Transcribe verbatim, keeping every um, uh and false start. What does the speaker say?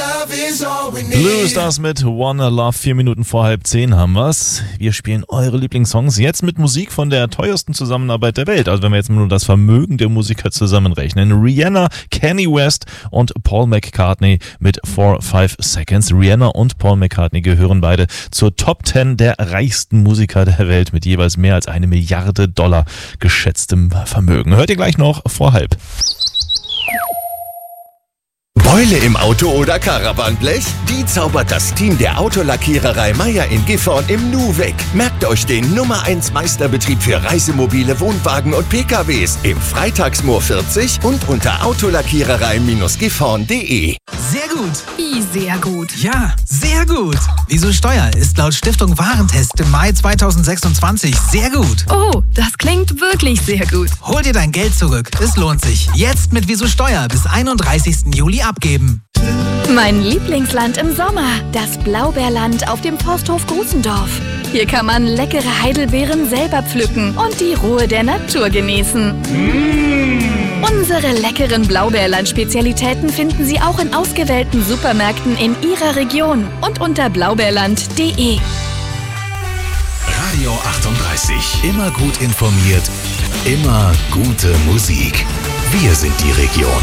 Blue Stars mit Wanna Love, vier Minuten vor halb zehn haben wir's. Wir spielen eure Lieblingssongs jetzt mit Musik von der teuersten Zusammenarbeit der Welt. Also wenn wir jetzt nur das Vermögen der Musiker zusammenrechnen. Rihanna, Kanye West und Paul McCartney mit four five Seconds. Rihanna und Paul McCartney gehören beide zur Top zehn der reichsten Musiker der Welt mit jeweils mehr als eine Milliarde Dollar geschätztem Vermögen. Hört ihr gleich noch vor halb. Beule im Auto oder Caravanblech? Die zaubert das Team der Autolackiererei Meier in Gifhorn im Nu weg. Merkt euch den Nummer eins Meisterbetrieb für Reisemobile, Wohnwagen und P K Ws im Freitagsmoor vierzig und unter autolackiererei Gifhorn punkt de. Sehr gut. Wie sehr gut? Ja, sehr gut. Wieso Steuer ist laut Stiftung Warentest im Mai zweitausendsechsundzwanzig sehr gut. Oh, das klingt wirklich sehr gut. Hol dir dein Geld zurück. Es lohnt sich. Jetzt mit Wieso Steuer bis einunddreißigsten Juli abgeben. Mein Lieblingsland im Sommer, das Blaubeerland auf dem Forsthof Grusendorf. Hier kann man leckere Heidelbeeren selber pflücken und die Ruhe der Natur genießen. Mmh. Unsere leckeren Blaubeerland-Spezialitäten finden Sie auch in ausgewählten Supermärkten in Ihrer Region und unter blaubeerland punkt de. Radio achtunddreißig. Immer gut informiert, immer gute Musik. Wir sind die Region.